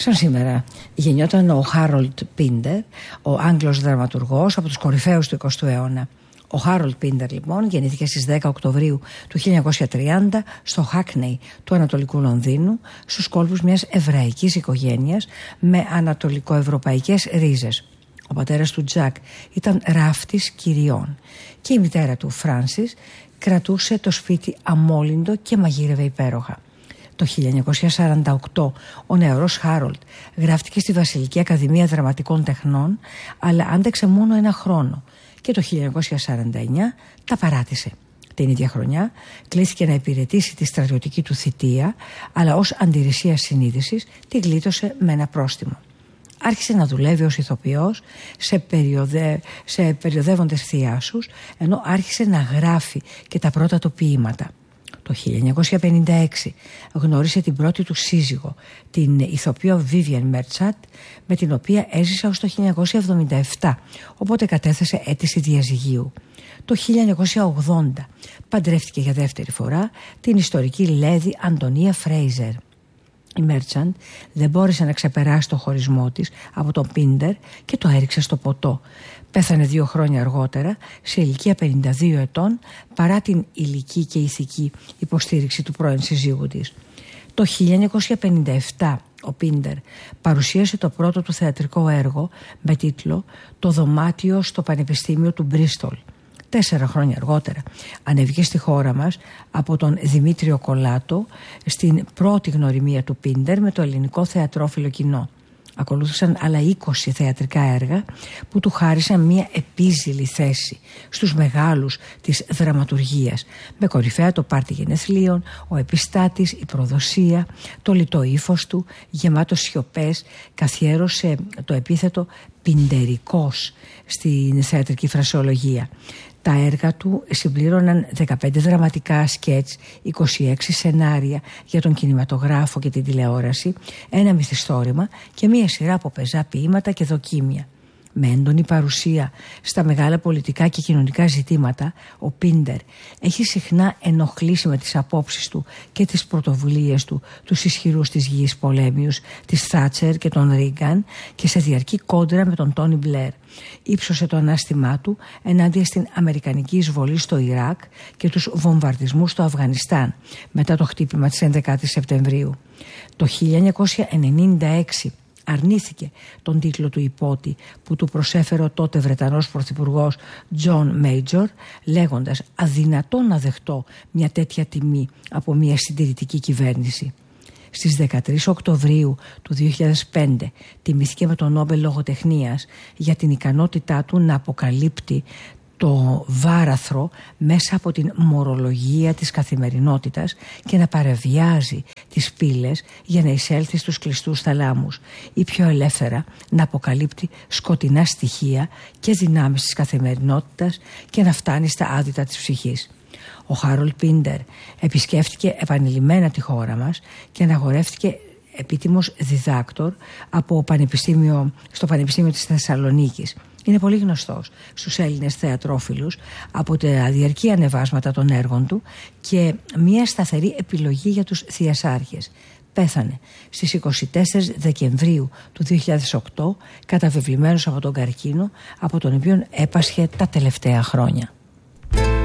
Σαν σήμερα γεννιόταν ο Χάρολντ Πίντερ, ο Άγγλος δραματουργός από τους κορυφαίους του 20ου αιώνα. Ο Χάρολντ Πίντερ λοιπόν γεννήθηκε στις 10 Οκτωβρίου του 1930 στο Χάκνεϊ του Ανατολικού Λονδίνου, στους κόλπους μιας εβραϊκής οικογένειας με ανατολικοευρωπαϊκές ρίζες. Ο πατέρας του Τζακ ήταν ράφτης κυριών και η μητέρα του Φράνσις κρατούσε το σπίτι αμόλυντο και μαγείρευε υπέροχα. Το 1948 ο νεαρός Χάρολντ γράφτηκε στη Βασιλική Ακαδημία Δραματικών Τεχνών, αλλά άντεξε μόνο ένα χρόνο και το 1949 τα παράτησε. Την ίδια χρονιά κλήθηκε να υπηρετήσει τη στρατιωτική του θητεία, αλλά ως αντιρρησία συνείδησης τη γλίτωσε με ένα πρόστιμο. Άρχισε να δουλεύει ως ηθοποιός σε περιοδεύοντες θειάσους, ενώ άρχισε να γράφει και τα πρώτα του ποίηματα. Το 1956 γνώρισε την πρώτη του σύζυγο, την ηθοποιό Vivian Merchant, με την οποία έζησε ως το 1977, οπότε κατέθεσε αίτηση διαζυγίου. Το 1980 παντρεύτηκε για δεύτερη φορά την ιστορική Λέδη Αντωνία Φρέιζερ. Η Μέρτσαντ δεν μπόρεσε να ξεπεράσει το χωρισμό της από τον Πίντερ και το έριξε στο ποτό. Πέθανε 2 χρόνια αργότερα σε ηλικία 52 ετών, παρά την υλική και ηθική υποστήριξη του πρώην συζύγου της. Το 1957 ο Πίντερ παρουσίασε το πρώτο του θεατρικό έργο με τίτλο «Το δωμάτιο στο Πανεπιστήμιο του Μπρίστολ». 4 χρόνια αργότερα ανέβηκε στη χώρα μας από τον Δημήτριο Κολάτο στην πρώτη γνωριμία του Πίντερ με το ελληνικό θεατρόφιλο κοινό. Ακολούθησαν άλλα 20 θεατρικά έργα που του χάρισαν μια επίζηλη θέση στους μεγάλους της δραματουργίας, με κορυφαία το πάρτι γενεθλίων, ο επιστάτης, η προδοσία, το λιτό ύφος του, γεμάτο σιωπές, καθιέρωσε το επίθετο πιντερικός στην θεατρική φρασεολογία. Τα έργα του συμπλήρωναν 15 δραματικά σκέτς, 26 σενάρια για τον κινηματογράφο και την τηλεόραση, ένα μυθιστόρημα και μία σειρά από πεζά ποίηματα και δοκίμια. Με έντονη παρουσία στα μεγάλα πολιτικά και κοινωνικά ζητήματα, ο Πίντερ έχει συχνά ενοχλήσει με τις απόψεις του και τις πρωτοβουλίες του τους ισχυρούς της γης πολέμιους, της Θάτσερ και τον Ρίγκαν, και σε διαρκή κόντρα με τον Τόνι Μπλερ. Ήψωσε το ανάστημά του ενάντια στην αμερικανική εισβολή στο Ιράκ και τους βομβαρδισμούς στο Αφγανιστάν μετά το χτύπημα της 11ης Σεπτεμβρίου. Το 1996 αρνήθηκε τον τίτλο του υπότη που του προσέφερε ο τότε Βρετανός Πρωθυπουργός Τζον Μέιτζορ, λέγοντας «αδυνατό να δεχτώ μια τέτοια τιμή από μια συντηρητική κυβέρνηση». Στις 13 Οκτωβρίου του 2005 τιμήθηκε με τον Νόμπελ Λογοτεχνίας για την ικανότητά του να αποκαλύπτει το βάραθρο μέσα από την μορολογία της καθημερινότητας και να παραβιάζει τις πύλες για να εισέλθει στους κλειστούς θαλάμους, ή πιο ελεύθερα να αποκαλύπτει σκοτεινά στοιχεία και δυνάμεις της καθημερινότητας και να φτάνει στα άδυτα της ψυχής. Ο Χάρολντ Πίντερ επισκέφτηκε επανειλημμένα τη χώρα μας και αναγορεύτηκε επίτιμος διδάκτορ στο Πανεπιστήμιο της Θεσσαλονίκης. Είναι πολύ γνωστός στους Έλληνες θεατρόφιλους από τα διαρκή ανεβάσματα των έργων του και μια σταθερή επιλογή για τους θειασάρχες. Πέθανε στις 24 Δεκεμβρίου του 2008, καταβεβλημένος από τον καρκίνο, από τον οποίο έπασχε τα τελευταία χρόνια.